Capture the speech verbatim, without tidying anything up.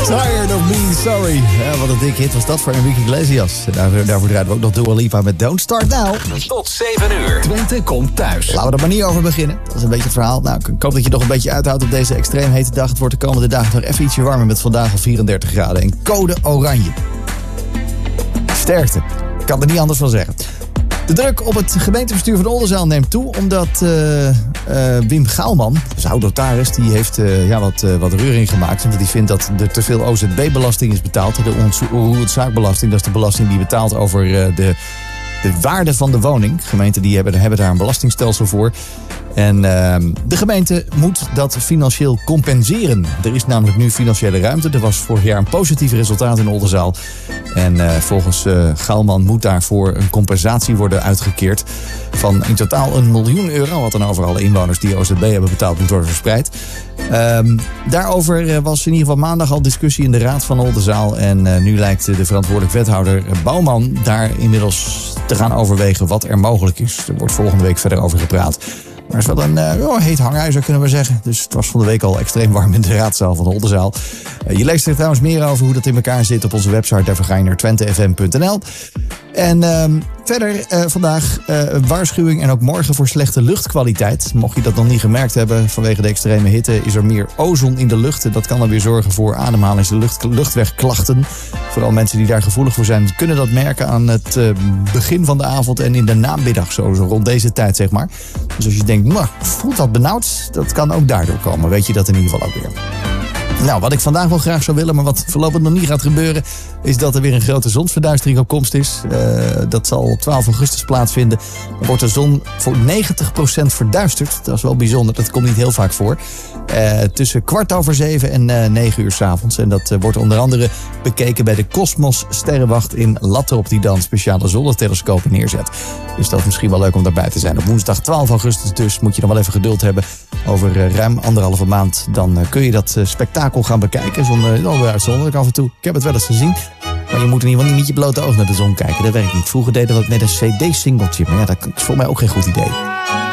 Tired of Being Sorry. Ja, wat een dikke hit was dat voor Enrique Iglesias. Daarvoor, daarvoor draaien we ook nog Dua Lipa met Don't Start Now. Tot zeven uur. Twente komt thuis. Laten we er maar niet over beginnen. Dat is een beetje het verhaal. Nou, ik hoop dat je nog een beetje uithoudt op deze extreem hete dag. Het wordt de komende dagen nog even ietsje warmer met vandaag al vierendertig graden. En code oranje. Sterkte. Ik kan er niet anders van zeggen. De druk op het gemeentebestuur van Oldenzaal neemt toe, omdat uh, uh, Wim Gaalman, de oud-notaris, die heeft uh, ja, wat, uh, wat reuring gemaakt. Omdat hij vindt dat er te veel O Z B-belasting is betaald. De onroerend zaakbelasting, dat is de belasting die betaalt over uh, de, de waarde van de woning. Gemeenten die hebben, hebben daar een belastingstelsel voor. En uh, de gemeente moet dat financieel compenseren. Er is namelijk nu financiële ruimte. Er was vorig jaar een positief resultaat in Oldenzaal. En uh, volgens uh, Gaalman moet daarvoor een compensatie worden uitgekeerd van in totaal een miljoen euro. Wat dan over alle inwoners die O Z B hebben betaald moet worden verspreid. Um, daarover uh, was in ieder geval maandag al discussie in de Raad van Oldenzaal. En uh, nu lijkt de verantwoordelijk wethouder uh, Bouwman daar inmiddels te gaan overwegen wat er mogelijk is. Er wordt volgende week verder over gepraat. Maar het is wel een uh, oh, heet hangijzer, kunnen we zeggen. Dus het was van de week al extreem warm in de raadzaal van de Oldenzaal. Uh, je leest er trouwens meer over hoe dat in elkaar zit op onze website. Daarvoor ga je naar twente f m punt n l. En uh, verder uh, vandaag uh, een waarschuwing en ook morgen voor slechte luchtkwaliteit. Mocht je dat nog niet gemerkt hebben, vanwege de extreme hitte is er meer ozon in de lucht. Dat kan dan weer zorgen voor ademhalings- en lucht, luchtwegklachten. Vooral mensen die daar gevoelig voor zijn, kunnen dat merken aan het uh, begin van de avond en in de namiddag, zo, zo rond deze tijd zeg maar. Dus als je denkt, nou, voelt dat benauwd, dat kan ook daardoor komen. Weet je dat in ieder geval ook weer. Nou, wat ik vandaag wel graag zou willen, maar wat voorlopig nog niet gaat gebeuren, is dat er weer een grote zonsverduistering op komst is. Uh, dat zal op twaalf augustus plaatsvinden. Dan wordt de zon voor negentig procent verduisterd. Dat is wel bijzonder, dat komt niet heel vaak voor. Uh, tussen kwart over zeven en uh, negen uur 's avonds. En dat uh, wordt onder andere bekeken bij de Cosmos Sterrenwacht in Latrop, die dan speciale zonnetelescopen neerzet. Dus dat is misschien wel leuk om daarbij te zijn. Op woensdag twaalf augustus dus moet je dan wel even geduld hebben. Over uh, ruim anderhalve maand dan uh, kun je dat uh, spektakel gaan bekijken. Zonder oh, uitzonderlijk af en toe. Ik heb het wel eens gezien. Maar je moet in ieder geval niet met je blote oog naar de zon kijken. Dat werkt niet. Vroeger deden we dat met een cd-singeltje. Maar ja, dat is voor mij ook geen goed idee.